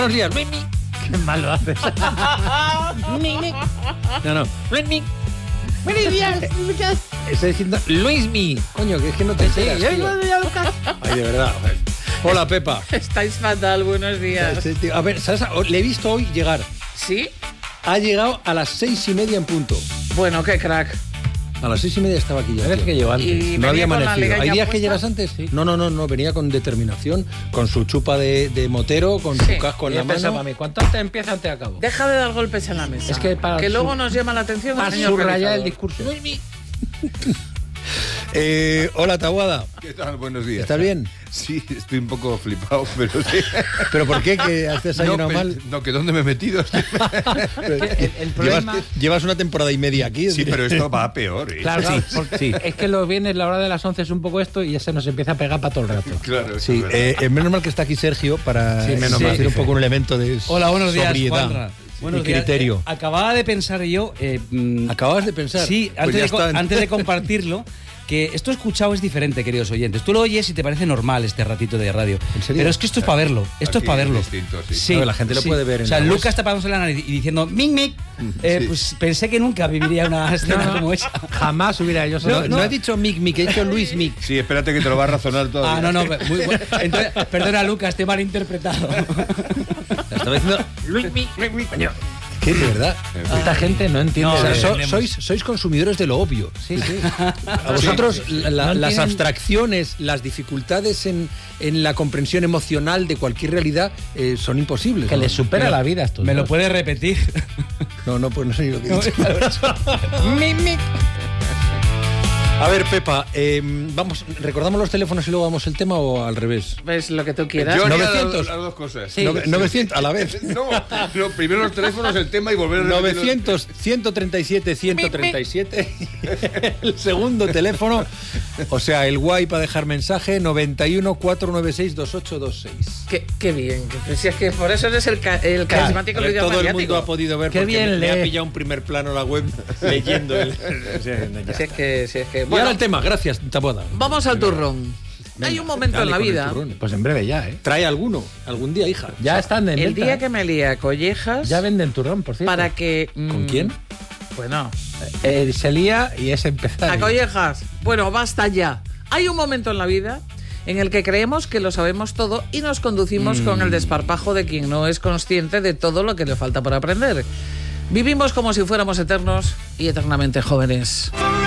Buenos días, Luismi. Qué mal lo haces. No. Luismi. Buenos días, Lucas. Está diciendo Luismi. Coño, que es que no te enteras, tío. Buenos días, Lucas. Ay, de verdad. Hola, Pepa. Estáis fatal, buenos días. A ver, ¿sabes? Le he visto hoy llegar. ¿Sí? Ha llegado a las 6:30 en punto. Bueno, qué crack. A las 6:30 estaba aquí ya. ¿Sabes tío. que llevo antes? Y No había venía con la amanecido. legaña ¿Hay días que puesta. llegas antes? Sí. No, venía con determinación, con su chupa de motero, con Sí. su casco en Y la he pensado mano. para mí, ¿cuánto antes empieza, antes acabo? Deja de dar golpes en la mesa. Es que para luego nos llama la atención el Para señor subrayar realizador. el discurso. Hola, Taboada. ¿Qué tal? Buenos días. ¿Estás bien? Sí, estoy un poco flipado, pero sí. ¿Pero por qué? ¿Que has desayunado mal? No, que ¿dónde me he metido? El problema... Llevas una temporada y media aquí. Sí, pero esto va peor. ¿eh? Claro, Sí, porque sí. es que los viernes, la hora de las 11 es un poco esto y ya se nos empieza a pegar para todo el rato. Claro, Sí, eso es verdad. menos mal que está aquí Sergio para Sí, menos mal. hacer un poco un elemento de Hola, buenos días, sobriedad Juanra. y Buenos días. criterio. Acababa de pensar yo... ¿Acabas de pensar? Sí, Pues ya está. antes de compartirlo, que esto escuchado es diferente, queridos oyentes. Tú lo oyes y te parece normal este ratito de radio. ¿En serio? Pero es que esto es para verlo. Esto Aquí es para verlo. distinto, sí. A ver, la gente lo puede ver en O sea, la web. Lucas tapándose la nariz y diciendo mic, mic. Sí. Pues pensé que nunca viviría una escena como esa. Jamás hubiera yo solo... No he dicho Mick, he dicho Luis Mick. Sí, espérate que te lo va a razonar todavía. Ah, no, muy bueno. Entonces, perdona, Lucas, te he malinterpretado. Estaba diciendo Luis Mick. Coño. ¿Qué, de verdad? Esta gente no entiende. O sea, de- sois consumidores de lo obvio. Sí, sí. A vosotros No las entienden- abstracciones, las dificultades en la comprensión emocional de cualquier realidad son imposibles. Que ¿no? les supera la vida a estos ¿Me lo dos. puedes repetir? No, pues no sé ni lo que he dicho. A ver, Pepa, ¿recordamos los teléfonos y luego vamos el tema o al revés? Ves lo que tú quieras. Yo haría 900. las dos cosas. Sí. 900 a la vez. No, primero los teléfonos, el tema y volver a repetir 900, 137, 137. El segundo teléfono, o sea, el guay para dejar mensaje, 91 496 2826. Qué bien. Si es que por eso eres el carismático Todo video el mundo mediático. ha podido ver Qué porque bien me ha lee. pillado un primer plano la web leyendo el... Si es que... Y ahora el tema, gracias, Taboada. Vamos al turrón. Hay un momento Dale en la con el vida, turrón. Pues en breve ya, ¿eh? Trae alguno, algún día, hija. Ya están de el venta, día ¿eh? que me lía collejas Ya venden turrón, por cierto. para que... ¿Con quién? Bueno, Se lía y es empezar. a collejas. Bueno, basta ya. Hay un momento en la vida en el que creemos que lo sabemos todo y nos conducimos con el desparpajo de quien no es consciente de todo lo que le falta por aprender. Vivimos como si fuéramos eternos y eternamente jóvenes.